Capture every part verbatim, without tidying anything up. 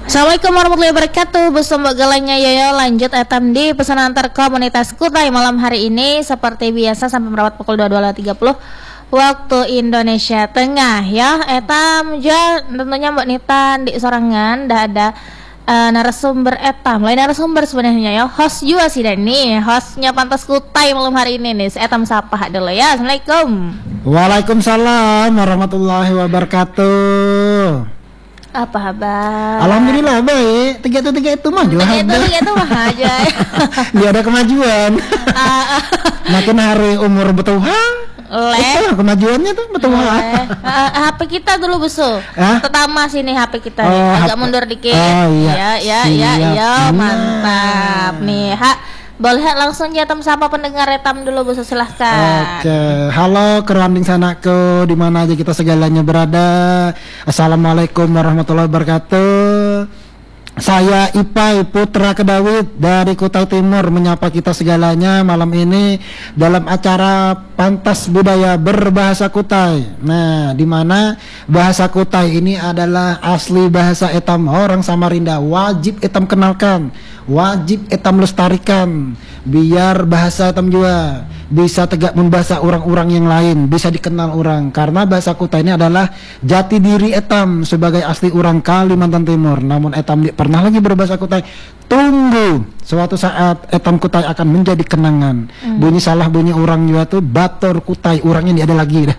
Assalamualaikum warahmatullahi wabarakatuh. Bersama galanya Yoyo lanjut etam di pesanan antar komunitas Kutai malam hari ini seperti biasa sampai merawat pukul dua puluh dua tiga puluh waktu Indonesia Tengah ya. Etam juga tentunya Mbak Nitan di sorangan dah ada uh, narasumber etam. Lain narasumber sebenarnya ya. Host juga sih dan nih hostnya Pantas Kutai malam hari ini nih. Etam sapa dulu ya. Assalamualaikum. Waalaikumsalam warahmatullahi wabarakatuh. Apa kabar? Alhamdulillah baik. Tiga itu tiga itu mah Tiga itu tiga itu mah aja. Dia ada kemajuan. Makin hari umur bertuhan. Itu kemajuannya tuh bertuhan. H P kita dulu besok. Pertama sini H P kita nih. Agak mundur dikit. Oh iya. Ya ya ya ya mantap nih. Ha, boleh langsung ya tem sapa pendengar etam dulu besok silahkan. Oke, halo keranding sanaku di mana aja kita segalanya berada. Assalamualaikum warahmatullahi wabarakatuh. Saya Ipai Putra Kedawit dari Kutai Timur menyapa kita segalanya malam ini dalam acara Pantas Budaya Berbahasa Kutai. Nah, di mana bahasa Kutai ini adalah asli bahasa etam orang Samarinda. Wajib etam kenalkan, wajib etam lestarikan, biar bahasa etam juga bisa tegak membahasa orang-orang yang lain, bisa dikenal orang. Karena bahasa Kutai ini adalah jati diri etam sebagai asli orang Kalimantan Timur. Namun etam di pernah lagi berbahasa Kutai. Tunggu suatu saat etam Kutai akan menjadi kenangan. Hmm. Bunyi salah bunyi orang juga tuh Bator Kutai, orangnya ini ada lagi dah.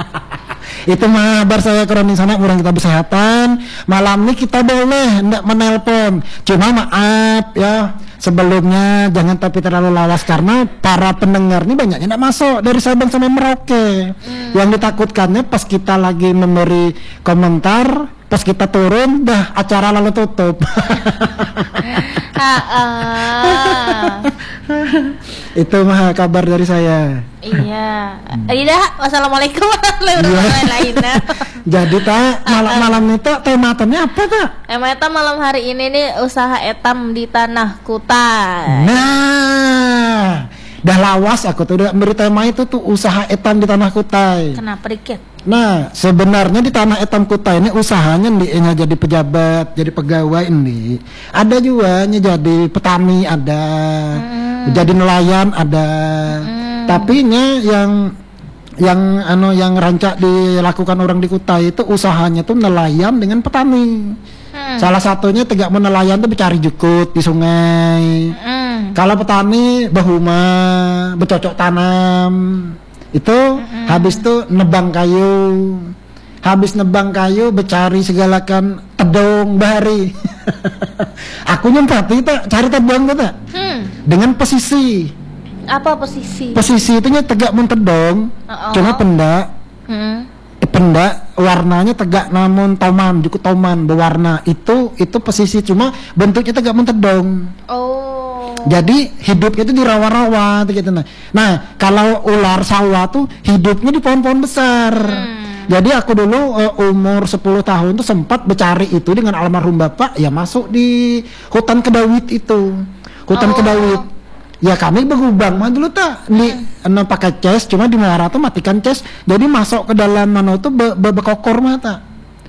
Itu mah bar saya kurang di sana orang kita kesehatan. Malam ini kita boleh ndak menelpon. Cuma maaf ya sebelumnya jangan tapi terlalu lawas karena para pendengar ini banyaknya ndak masuk dari Sabang sampai Merauke. Hmm. Yang ditakutkannya pas kita lagi memberi komentar, pas kita turun dah acara lalu tutup. Itu mah kabar dari saya. Iya. Iya. Wassalamualaikum warahmatullahi wabarakatuh. Jadi tak malam-malam itu tematamnya apa tak? Tema etam malam hari ini nih usaha etam di tanah Kutai. Nah, dah lawas aku tuh udah beri tema itu tuh usaha etam di tanah Kutai. Kenapa dikit? Nah, sebenarnya di tanah etam Kutai ini usahanya nih jadi pejabat, jadi pegawai ini. Ada juga nih jadi petani ada, hmm. jadi nelayan ada. Hmm. Tapi nya yang yang ano yang rancak dilakukan orang di Kutai itu usahanya tuh nelayan dengan petani. Hmm. Salah satunya tegak menelayan tuh bercari jukut di sungai. Hmm. Kalau petani bahuma, bercocok tanam. Itu mm-hmm. habis itu nebang kayu, habis nebang kayu bercari segalakan tedong bahari. Aku nyempat itu cari tedong itu hmm. dengan pesisi. Apa posisi? Pesisi itu nya tegak mentedong, uh-oh. cuma pendak, hmm. eh, pendak warnanya tegak namun toman, cukup toman berwarna itu itu pesisi cuma bentuknya tegak mentedong. Oh. Jadi hidupnya itu di rawa-rawa gitu nah. Nah, kalau ular sawah tuh hidupnya di pohon-pohon besar. Hmm. Jadi aku dulu uh, umur sepuluh tahun tuh sempat bercari itu dengan almarhum bapak ya masuk di hutan Kedawit itu. Hutan oh. Kedawit. Ya kami bergubang mah dulu tak di hmm. pakai ces cuma di Muara tuh matikan ces. Jadi masuk ke dalam mana tuh be, be, bekokor mah tak.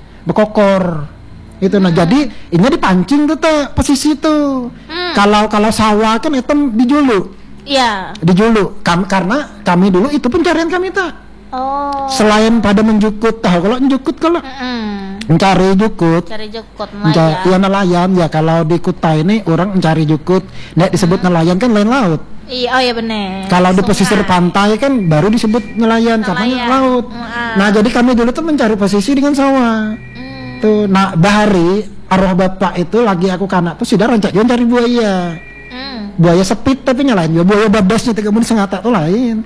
Bekokor. Itu nah hmm. jadi ini dipancing tuh tuh posisi tuh hmm. kalau kalau sawah kan itu dijulu iya dijulu Kam, karena kami dulu itu pencarian kami tak oh. selain pada menjukut tahu kalau menjukut kalau hmm. mencari jukut mencari jukut nelayan ya nelayan ya kalau di Kutai ini orang mencari jukut nggak disebut hmm. nelayan kan lain laut. Iya, oh ya benar. Kalau di pesisir pantai kan baru disebut nelayan, nelayan. Karena laut. Hmm. Nah jadi kami dulu tuh mencari posisi dengan sawah. Tuh, nah bahari arwah bapak itu lagi aku kanak tuh sudah rancak dia cari buaya, hmm. buaya sepit tapi nyalain ya buaya babasnya tiga menit sengata tuh lain.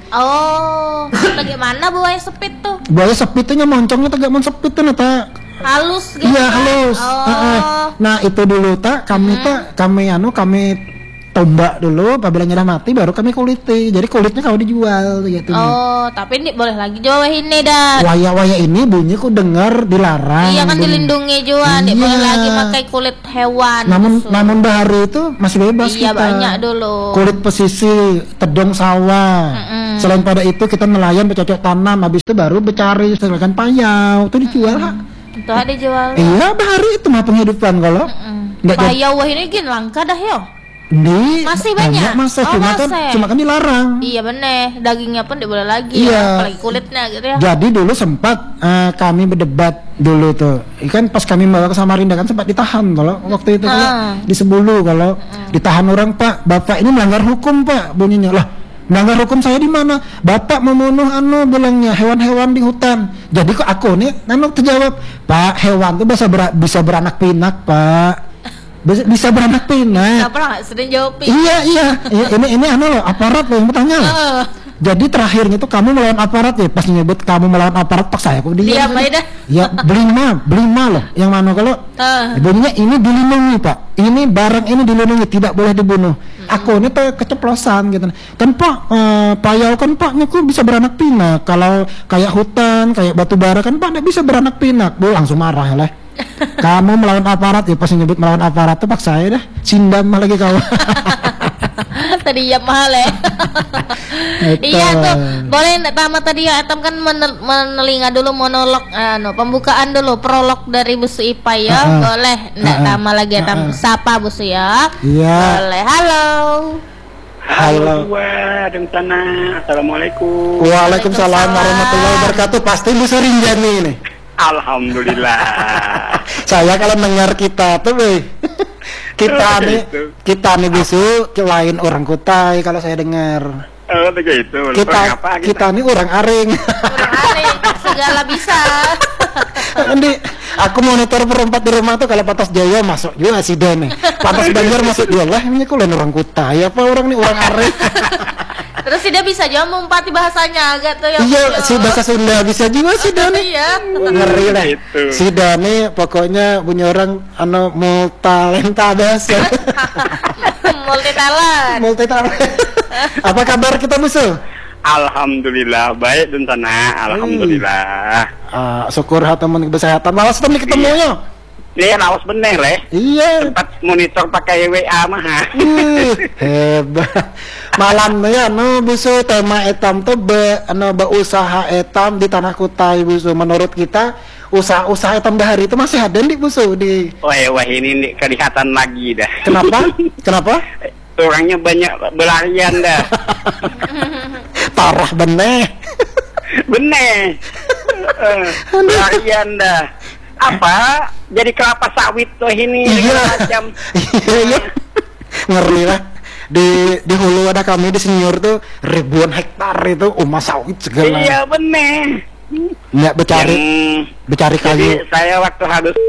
Oh, bagaimana buaya sepit tuh? Buaya sepit tuh moncongnya tegak mon sepit tuh nata halus gitu. Iya halus. Oh. Uh, uh. Nah itu dulu tak kami hmm. tak kami anu kami tombak dulu, apabila udah mati baru kami kuliti. Jadi kulitnya kalau dijual gitu. Oh, tapi ini boleh lagi jual ini dah. Waya-waya ini bunyi ku dengar dilarang. Iya kan bunyi. Dilindungi juga, iya. Boleh lagi pakai kulit hewan. Namun so. namun bahari itu masih bebas iya, kita. Iya banyak dulu. Kulit pesisi, tedong sawah. Mm-mm. Selain pada itu kita nelayan bercocok tanam, habis itu baru bercari sedangkan payau itu dijual. Mm-mm. Itu ada dijual. Iya, bahari itu mah penghidupan kalau. Mm-mm. Nggak jadi. Payau wah ini gin langka dah yo. Di Masih banyak? masa Oh, cuma kan masih. cuma kan dilarang. Iya bener, dagingnya pun tidak boleh lagi Iya. ya, apalagi kulitnya gitu ya. Jadi dulu sempat eh, kami berdebat dulu tuh. Kan pas kami bawa ke Samarinda kan sempat ditahan kalau waktu itu kalau Ah. di Sebulu kalau ditahan orang, Pak, Bapak ini melanggar hukum, Pak, bunyinya. Lah, melanggar hukum saya di mana? Bapak membunuh anu bilangnya hewan-hewan di hutan. Jadi kok aku nih anu terjawab, Pak, hewan tuh bisa ber- bisa beranak pinak, Pak. Bisa, bisa beranak pinak. Nggak pernah nggak sering jawab. Iya, iya, iya, ini ini anu loh, aparat loh yang bertanya loh. Eh, Jadi terakhirnya tuh kamu melawan aparat ya, pas nyebut kamu melawan aparat, pak saya kok dia. Diam aja dah. Ya belima, belima loh. Yang mana kalau Eh. bunyinya ini dilindungi, Pak. Ini barang ini dilindungi, tidak boleh dibunuh. Aku ini tuh keceplosan gitu. Kan Pak, eh, payau kan Pak kok bisa beranak pinak. Kalau kayak hutan, kayak batu bara kan Pak nggak bisa beranak pinak. Bu langsung marah lah. Kamu melawan aparat ya, pas nyebut melawan aparat tuh pak saya dah sindam lagi kau. Tadi ya mahal ya. Itu. Iya tuh, boleh nggak tamat tadi ya, Atam kan menel- menelinga dulu monolog, anu pembukaan dulu prolog dari Busu Ipai ya, Uh-uh. boleh nggak Uh-uh. tamat lagi Atam Uh-uh. sapa Busu ya. Iya. Boleh, halo. Halo. Halo dua, dan sana. Assalamualaikum. Waalaikumsalam warahmatullahi wabarakatuh. Pasti Bu Surinjani ini. Alhamdulillah. Saya kalau dengar kita tuh, weh. kita nih, Gitu. kita nih bisu lain orang Kutai kalau saya dengar. Oh, begitu. Kita, Orang apa kita nih orang Aring. Orang aneh, segala bisa. Nanti aku monitor perempat di rumah tuh kalau Patas Jaya masuk juga si Dan nih. Patas Banjar masuk juga lah. Ini kok lain orang Kutai apa orang nih orang Aring. Terus sih dia bisa juga mengumpati bahasanya agak tuh yang Iya, si bahasa Sunda bisa juga si Dan nih. Iya. Ngeri lah. Gitu. Si Dani pokoknya punya orang anu multalenta biasa. Multi talent. Multi talent. Apa kabar kita musuh? Alhamdulillah baik dan sana. Alhamdulillah. Ah, syukur teman kesehatan. Malas temen ketemunya. Ini lawas bener leh. Iya. Tempat monitor pakai W A mah. Uh, hebat. Malamnya anu busu tema etam tuh be anu usaha etam di tanah Kutai busu. Menurut kita usaha-usaha etam dahari itu masih ada di busu di. Wah, wah ini nih kelihatan lagi dah. Kenapa? Kenapa? Orangnya banyak berlarian dah. Parah bener. Bener. Eh, Berlarian dah. Apa? Jadi kelapa sawit tuh ini Iya. segala macam. Iya, iya. Ngeri lah. Di di hulu ada kami di Senior tuh ribuan hektar itu umas sawit segala. Iya bener. Nggak becari, Yang becari jadi kayu. saya waktu harus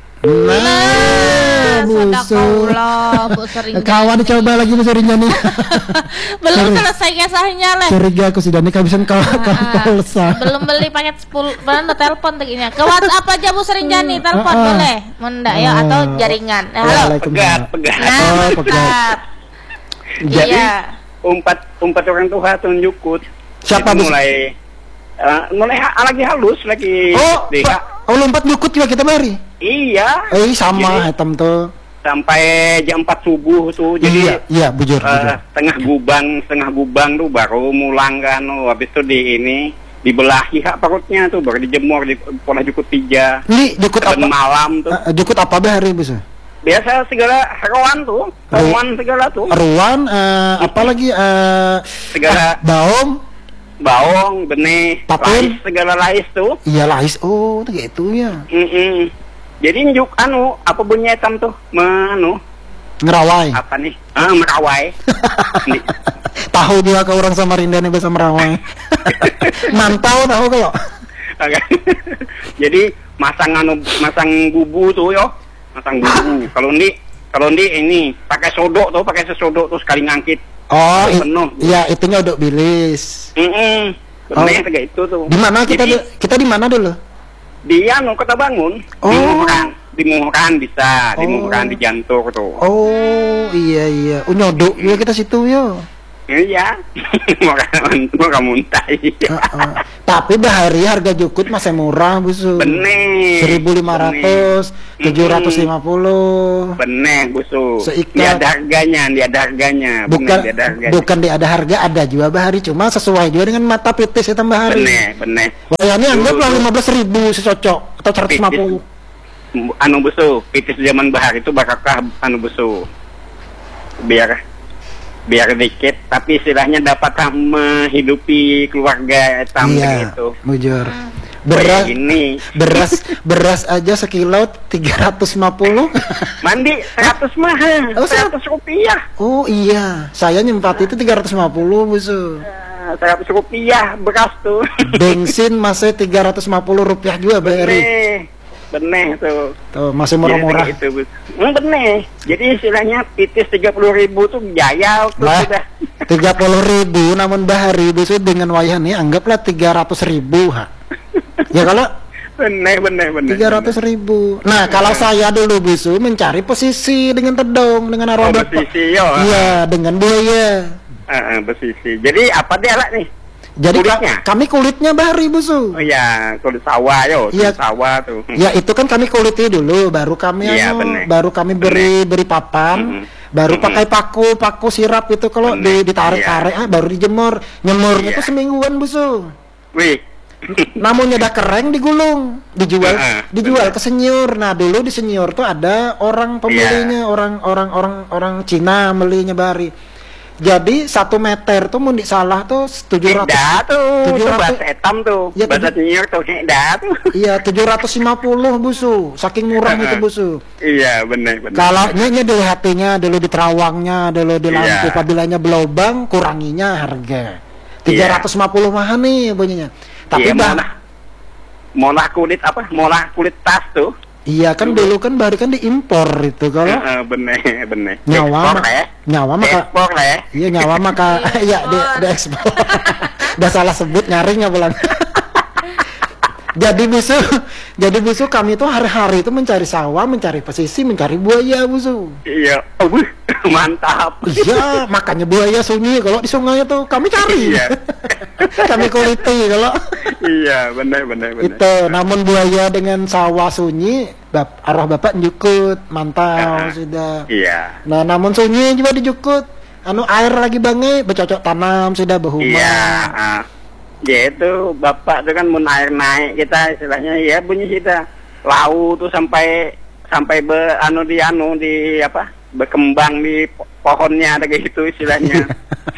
Nah, busu. Sadaqallah, Bu Serinjani. Kawan dicoba lagi Bu Serinjani. Belum Sorry. selesai kisahnya leh. Curiga aku sudah nih kehabisan kawan kawan Ah, pulsa. belum beli paket sepuluh, mana telepon tegaknya. Ke WhatsApp aja Bu Serinjani, telepon Ah, ah. boleh. Menda ya atau jaringan. Eh, halo. Waalaikumsalam. pegat pegat Nah, Oh, pegat. pegat. Jadi Iya. umpat umpat orang tua tunjukut. Siapa, Itu Bus? mulai eh, mulai ha- lagi halus lagi. Oh, Di- Pak. Oh, lompat nyukut juga kita bari. iya. Eh, sama Jadi, hitam tuh. sampai jam empat subuh tuh. Jadi Iya, iya, bujur, eh, bujur. tengah gubang setengah gubang tuh baru mulang kan. Oh, habis itu di ini dibelahi hak perutnya tuh baru dijemur di pola jukut tiga. Ini jukut Dan apa? malam tuh. Eh, jukut apa bahari Bu? Biasa segala hewan tuh, hewan segala tuh. Ruan, eh, apa lagi? Eh, Segala- daun. Bawang, benih, Tapir. lais, segala lais tuh. Iya lais. Oh, tuh kayak itu ya. Mm-mm. Jadi njuk anu apa bunyi hitam tuh? Manu Ngerawai. apa nih? Ah, merawai. Di- Tahu juga ke orang Samarinda nih bahasa merawai. Mantau tahu kalau. Agak. Jadi masang anu masang bubu tuh yo. Masang bubu. Kalau ndi kalau ndi ini pakai sodok tuh, pakai sesodok tuh sekali ngangkit. Oh, i- Penuh. iya itunya udah bilis. Mm-mm. Oh. Benih kayak itu tuh. Di mana kita Jadi, du- kita di mana dulu? di anu Kota Bangun, Oh. di Muhuran, di Muhuran bisa, di Oh. Muhuran di Jantur tuh. Oh, iya iya. Oh, nyodok juga kita situ yo. Iya, mau kamu mau kamu muntah. Heeh. Tapi bahari harga jukut masih murah, Busu. Bener. seribu lima ratus, tujuh ratus lima puluh. Bener, busu. Seikat. Dia ada harganya, dia ada harganya. Bukan Bener, dia ada harganya. bukan di ada harga, ada juga bahari cuma sesuai juga dengan mata pitis itu bahari. Bener, bener. Wah, ini Dulu anggaplah tuh. lima belas ribu secocok atau seratus lima puluh. anu busu, pitis zaman bahar itu bakakah anu busu. Biar biar dikit, tapi istilahnya dapat menghidupi keluarga etam Iya, gitu. bujur. Beras Beras, ini beras, beras aja sekilo tiga ratus lima puluh. mandi seratus mahal, Oh, seratus rupiah. Oh iya, saya nyempat itu tiga ratus lima puluh busu. Seratus rupiah beras tuh. Bensin masih tiga ratus lima puluh rupiah juga beri. Benih, benih tuh. Tuh masih murah-murah. Jadi, gitu, hmm, benih. Jadi istilahnya pitis tiga puluh ribu tuh jaya tuh Lah, sudah. tiga puluh ribu namun bahari busu dengan wayah nih anggaplah tiga ratus ribu ha. Ya kalau Benih, benih, benih. tiga ratus ribu. Nah kalau saya dulu busu mencari posisi dengan tedong dengan Oh, arwah besisi yo. Iya dengan buaya. Heeh, besisi. Jadi apa dia lah nih? Jadi ka- Kulitnya? kami kulitnya bahari busu. Oh iya, kulit sawah yo, Iya. kulit sawah tuh. Ya itu kan kami kuliti dulu, baru kami Iya, anu, bener. baru kami beri beri papan, Mm-mm. baru Mm-mm. pakai paku paku sirap itu kalau Bener, di, ditarik-tarik ah, baru dijemur, nyemurnya Iya. itu semingguan busu. Wih. Namun udah kering digulung, dijual Heeh, dijual bener. ke senyur. Nah dulu di senyur tuh ada orang pembelinya, Iya. orang orang orang orang Cina belinya bari. Jadi satu meter tuh mun di salah tuh tujuh ratus. Dah tuh, tujuh tuh ratus. bahasa etam tuh. Ya, bahasa tujuh- senior tuh dah tuh. Iya tujuh ratus lima puluh busu, saking murah itu Heeh. busu. Iya, benar, benar. Kalau nya dulu hatinya, dulu di terawangnya, dulu di lampu, Iya. apabila belobang, kuranginya harga. tiga ratus lima puluh mah nih bunyinya. Tapi iya, bah, molah, molah kulit apa? Molah kulit tas tuh. iya kan dulu kan baru kan diimpor itu kalau Heeh, benar, benar. nyawa Ekspor mah, lah ya. nyawa mah ka- Ekspor lah ya. iya nyawa mah ka, iya di, di ekspor. Udah salah sebut nyaring ya bulan. Jadi busu, jadi busu kami tuh hari-hari itu mencari sawah, mencari pesisi, mencari buaya busu. Iya. Oh, wuh, mantap. Iya, makanya buaya sunyi kalau di sungai itu kami cari. Iya. Kami kuliti kalau Iya, benar, benar, benar. itu. Namun buaya dengan sawah sunyi, bap, arwah bapak njukut, mantau Ah. sudah. Iya. Nah, namun sunyi juga dijukut. Anu air lagi bangai, bercocok tanam sudah berhubung. Iya, ah. Ya itu bapak tuh kan mau naik naik kita istilahnya ya bunyi kita lau tuh sampai sampai be anu di anu di apa berkembang di po- pohonnya ada kayak gitu istilahnya.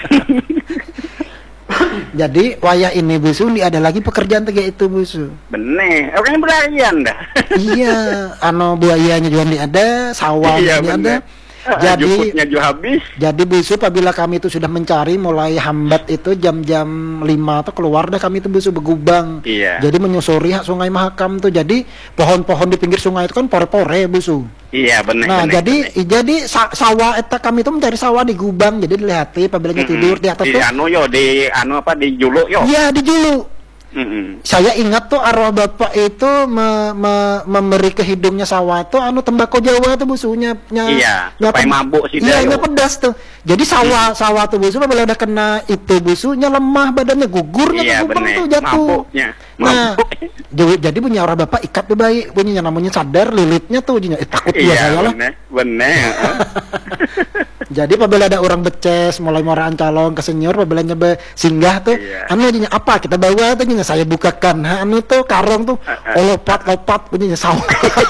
Jadi wayah ini busu, ini ada lagi pekerjaan tiga itu busu. Bener, orangnya berlarian dah. Iya, anu buayanya juga ini ada, sawahnya Iya, ini ada. bener. Jadi Jukutnya juga habis. Jadi busu apabila kami itu sudah mencari mulai hambat itu jam-jam lima tuh keluar dah kami itu busu begubang. Iya. Jadi menyusuri hak sungai Mahakam tuh. Jadi pohon-pohon di pinggir sungai itu kan pore-pore busu. Iya bener. Nah, bener, jadi bener. jadi sa- sawah eta kami itu mencari sawah di gubang. Jadi dilihati apabila Mm-mm. tidur di atas di tuh. anu yo di anu apa di juluk yo. Iya, di julu. Mm-mm. Saya ingat tuh arwah bapak itu me- me- memberi ke hidungnya sawah tuh anu tembakau Jawa tuh busunya. Iya, supaya mabuk sih Iya, dah, yo. nya pedas tuh. Jadi sawah sawah tuh busu apabila udah kena itu busunya lemah badannya gugurnya Iya tuh gubang bener. tuh jatuh. Mabuknya. Nah, Mabuk. jadi, jadi punya arwah bapak ikat tuh baik bunyinya namanya sadar lilitnya tuh bunyinya eh, takut juga Iya saya lah. bener. Bener. heeh. Jadi apabila ada orang beces mulai morahan calon ke senior apabila nyoba singgah tuh Iya. anu bunyinya apa kita bawa tuh bunyinya saya bukakan ha, anu tuh karung tuh Uh-uh. oh, lopat lopat bunyinya sawah.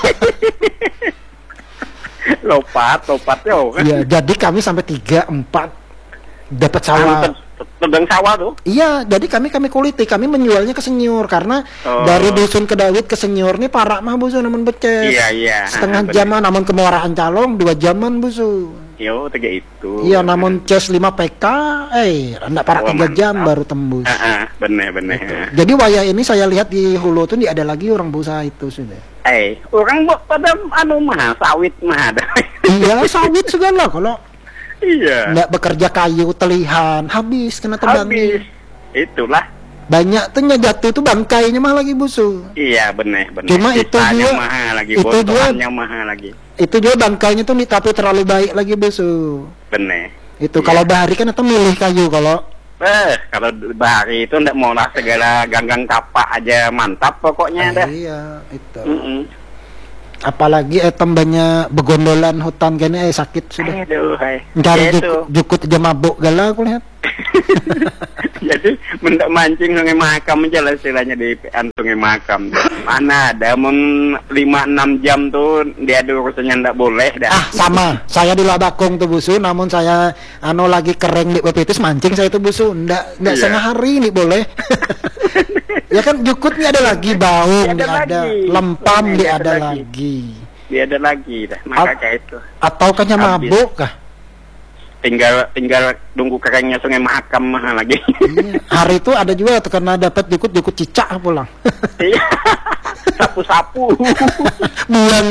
Lopat, lopat yo kan. Iya, jadi kami sampai tiga empat dapat sawah. Anu, ted- tedeng sawah tuh. Iya, jadi kami kami kuliti, kami menjualnya ke senior karena Oh. dari dusun ke Dawit ke senior nih parak mah busu namun becet. Iya, iya. Setengah Bener. jaman namun ke Muaraan Calong dua jaman busu. Yo, tiga itu. Iya, namun cas lima P K eh rendah parak Oh, tiga jam mantap. baru tembus. Heeh, bener bener. Jadi wayah ini saya lihat di Hulu tuh ada lagi orang busa itu sudah. Eh, orang buat pada anu mah sawit mah ada. Iya, sawit segala kalau Iya. nggak bekerja kayu telihan habis kena tebang. Habis. Itulah. Banyak tuh nya jatuh tuh bangkainya mah lagi busu. Iya, bener bener. Cuma itu Sisanya juga- mahal lagi, itu juga- bontokannya mahal lagi. Itu juga bangkainya tuh nih tapi terlalu baik lagi busu. Bener. Itu Iya. kalau bahari kan itu milih kayu kalau Eh, kalau bahari itu ndak mau lah segala ganggang kapak aja mantap pokoknya dah. iya itu. Mm-mm. Apalagi eh tembanya begondolan hutan kayaknya eh sakit sudah. Aduh, hai. Mencari Ya itu. juk, jukut aja mabuk gala aku lihat. Jadi mendak mancing sungai Mahakam aja lah istilahnya di an sungai Mahakam. Mana ada mun lima enam jam tuh dia ada urusannya ndak boleh dah. Ah sama, saya di Labakung tuh busu, namun saya anu lagi kering di Bepitis mancing saya tuh busu, ndak ndak Iya. setengah hari nih boleh. Ya kan jukutnya ada lagi, baung Ada ada, ada lagi. lempam Sungai dia ada ada lagi. lagi. Dia ada lagi dah. Maka Ap- kayak itu. Atau kayaknya Habis. mabuk kah? Tinggal tinggal tunggu keringnya sungai Mahakam mah lagi. Iya. Hari itu ada juga tuh karena dapat jukut-jukut cicak pulang. Iya. Sapu-sapu. Buang.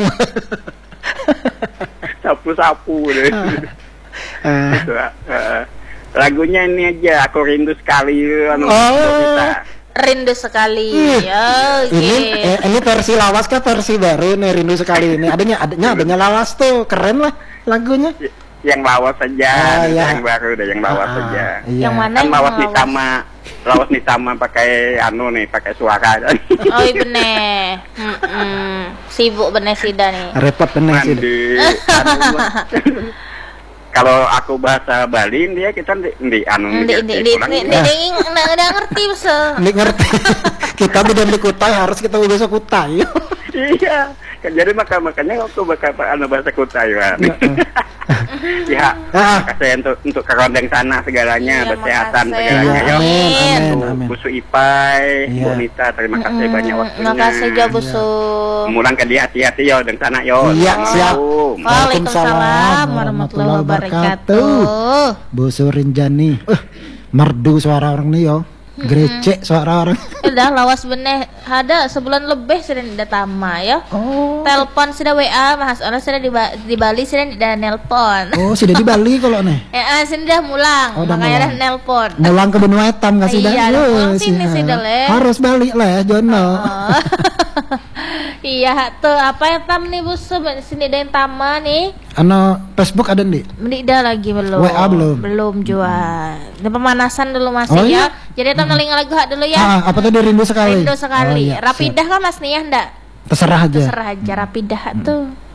Sapu-sapu deh. Eh, Gitu, eh, lagunya ini aja aku rindu sekali anu Oh. kita. Rindu sekali. Ih, Oke. ini eh, ini versi lawas kah versi baru nih rindu sekali ini. Adanya adanya adanya lawas tuh keren lah lagunya. Yang lawas saja, Ah, iya. yang baru deh yang lawas Ah, saja. iya. Yang mana Kan yang lawas lawas? Nitama, lawas Nitama pakai anu nih, pakai suara kan. Oh iya bener. Mm-mm. Sibuk bener Sida nih. Repot bener sih. Mandi. anu mah. Kalau aku bahasa Bali dia kita di, di anu Di di di pulang. di di di nggak nggak ngerti bisa. Ini ngerti. Kita beda di Kutai harus kita bisa Kutai. Iya. Jadi maka makanya aku bakal anu bahasa Kutai kan. Ya, Ah. makasih untuk untuk kerondeng sana segalanya, Iya, berkesehatan makasih. segalanya. Iya, Yo. amin, amin, Untuk amin. Busu Ipai, Iya. Bu Nita, terima kasih Mm-mm. banyak waktunya. Makasih Jo Busu. Mulang ke dia hati-hati yo dengan sana yo. Iya, siap. Assalamualaikum. Waalaikumsalam warahmatullahi wabarakatuh. Bu Surinjani. Eh, merdu suara orang nih yo. Grecek suara orang. Udah lawas bener ada sebulan lebih sudah tidak tama ya. Oh. Telepon sudah W A, Mas Ona sudah di, Ba- di Bali sudah tidak nelpon. Oh, sudah di Bali kalau nih. Eh, ah, sini dah mulang, Oh, udah makanya dah mulang. nelpon. Mulang ke benua hitam kasih dah. Iya, dah Yo, pulang sini siap. sih, dah, Le. Harus balik lah ya, Jono. Oh. Iya tuh apa yang tam nih busu sini ada yang tama nih. Ano Facebook ada nih? Tidak lagi belum. W A belum? Belum jual. Ini pemanasan dulu masih Oh, ya. iya? Jadi tam naling lagu hak dulu ya. Ah, apa tadi rindu sekali? Rindu sekali. Oh, iya, Rapidah kan Mas Nia ndak? siap. Terserah aja. Terserah aja Rapidah tuh.